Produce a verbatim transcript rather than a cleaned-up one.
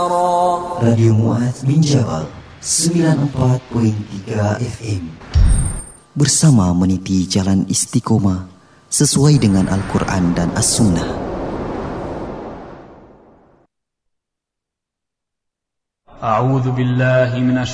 Radio Mu'adz bin Jabal sembilan puluh empat koma tiga F M bersama meniti jalan istiqomah sesuai dengan Al-Quran dan As-Sunnah. A'udzu billahi minasy